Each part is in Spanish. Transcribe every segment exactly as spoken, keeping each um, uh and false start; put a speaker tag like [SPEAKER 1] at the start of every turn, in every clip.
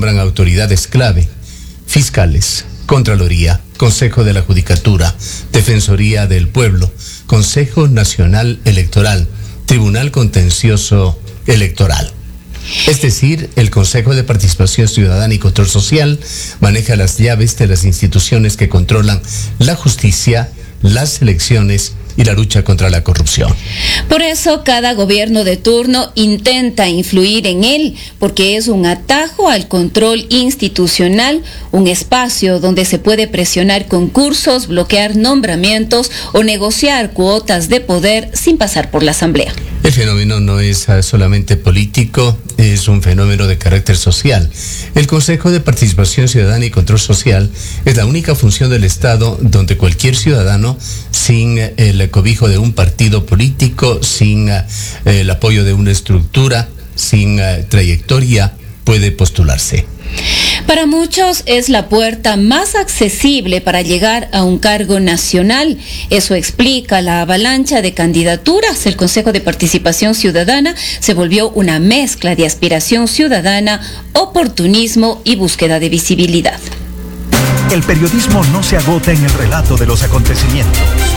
[SPEAKER 1] nombran autoridades clave, fiscales, Contraloría, Consejo de la Judicatura, Defensoría del Pueblo, Consejo Nacional Electoral, Tribunal Contencioso Electoral. Es decir, el Consejo de Participación Ciudadana y Control Social maneja las llaves de las instituciones que controlan la justicia, las elecciones y la lucha contra la corrupción.
[SPEAKER 2] Por eso cada gobierno de turno intenta influir en él, porque es un atajo al control institucional, un espacio donde se puede presionar concursos, bloquear nombramientos o negociar cuotas de poder sin pasar por la Asamblea.
[SPEAKER 1] El fenómeno no es solamente político, es un fenómeno de carácter social. El Consejo de Participación Ciudadana y Control Social es la única función del Estado donde cualquier ciudadano, sin el cobijo de un partido político, sin uh, el apoyo de una estructura, sin uh, trayectoria, puede postularse.
[SPEAKER 2] Para muchos es la puerta más accesible para llegar a un cargo nacional. Eso explica la avalancha de candidaturas. El Consejo de Participación Ciudadana se volvió una mezcla de aspiración ciudadana, oportunismo y búsqueda de visibilidad.
[SPEAKER 3] El periodismo no se agota en el relato de los acontecimientos.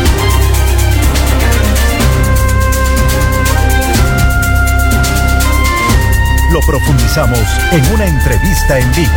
[SPEAKER 3] Lo profundizamos en una entrevista en vivo.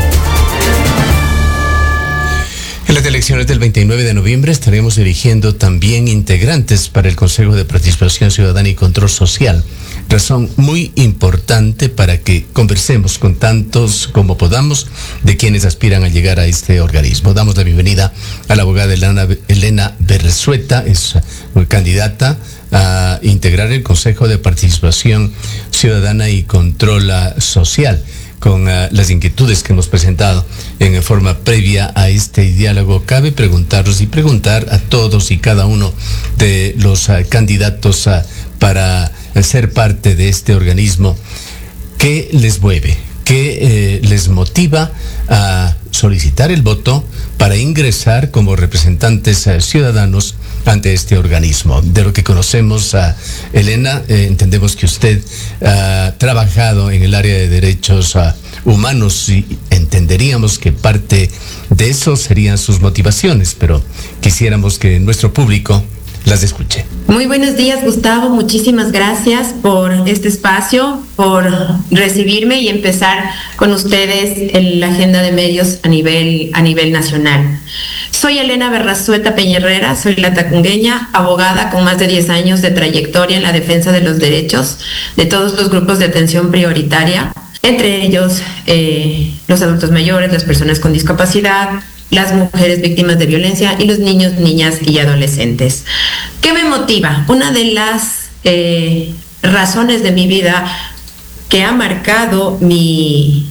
[SPEAKER 1] En las elecciones del veintinueve de noviembre estaremos eligiendo también integrantes para el Consejo de Participación Ciudadana y Control Social. Razón muy importante para que conversemos con tantos como podamos de quienes aspiran a llegar a este organismo. Damos la bienvenida a la abogada Elena, Elena Berresueta, es candidata a integrar el Consejo de Participación Ciudadana y Control Social. Con uh, las inquietudes que hemos presentado en forma previa a este diálogo, cabe preguntarnos y preguntar a todos y cada uno de los uh, candidatos uh, para uh, ser parte de este organismo, ¿qué les mueve? ¿Qué eh, les motiva a solicitar el voto para ingresar como representantes uh, ciudadanos ante este organismo? De lo que conocemos a uh, Elena, eh, entendemos que usted ha uh, trabajado en el área de derechos uh, humanos y entenderíamos que parte de eso serían sus motivaciones, pero quisiéramos que nuestro público las escuche.
[SPEAKER 4] Muy buenos días, Gustavo. Muchísimas gracias por este espacio, por recibirme y empezar con ustedes en la agenda de medios a nivel, a nivel nacional. Soy Elena Berresueta Peñerrera, soy latacungueña, abogada con más de diez años de trayectoria en la defensa de los derechos de todos los grupos de atención prioritaria, entre ellos eh, los adultos mayores, las personas con discapacidad, las mujeres víctimas de violencia y los niños, niñas y adolescentes. ¿Qué me motiva? Una de las eh, razones de mi vida que ha marcado mi,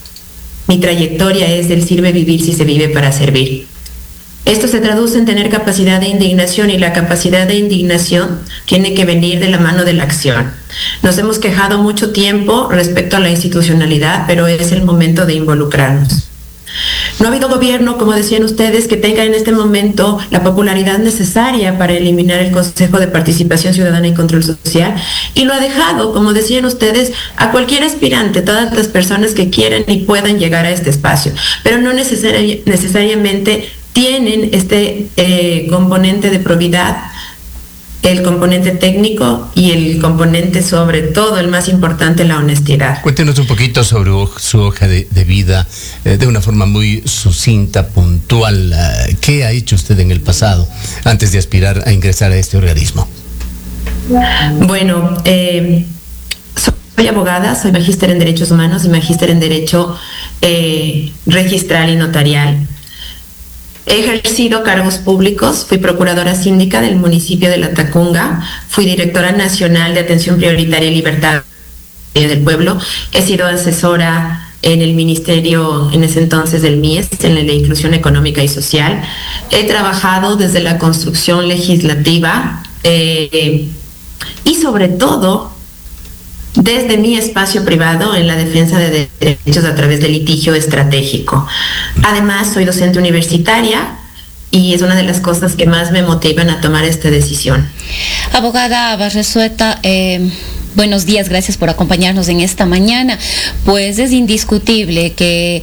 [SPEAKER 4] mi trayectoria es el sirve vivir si se vive para servir. Esto se traduce en tener capacidad de indignación y la capacidad de indignación tiene que venir de la mano de la acción. Nos hemos quejado mucho tiempo respecto a la institucionalidad, pero es el momento de involucrarnos. No ha habido gobierno, como decían ustedes, que tenga en este momento la popularidad necesaria para eliminar el Consejo de Participación Ciudadana y Control Social y lo ha dejado, como decían ustedes, a cualquier aspirante, todas las personas que quieran y puedan llegar a este espacio, pero no necesari- necesariamente tienen este eh, componente de probidad, el componente técnico y el componente, sobre todo, el más importante, la honestidad.
[SPEAKER 1] Cuéntenos un poquito sobre su hoja de, de vida, eh, de una forma muy sucinta, puntual. Uh, ¿Qué ha hecho usted en el pasado antes de aspirar a ingresar a este organismo?
[SPEAKER 4] Bueno, eh, soy abogada, soy magíster en Derechos Humanos y magíster en Derecho eh, Registral y Notarial. He ejercido cargos públicos, fui procuradora síndica del municipio de Latacunga, fui directora nacional de Atención Prioritaria y Libertad del Pueblo, he sido asesora en el ministerio, en ese entonces del M I E S, en la Ley de Inclusión Económica y Social, he trabajado desde la construcción legislativa eh, y sobre todo desde mi espacio privado en la defensa de derechos a través del litigio estratégico. Además, soy docente universitaria y es una de las cosas que más me motivan a tomar esta decisión.
[SPEAKER 2] Abogada Berresueta, eh, buenos días, gracias por acompañarnos en esta mañana. Pues es indiscutible que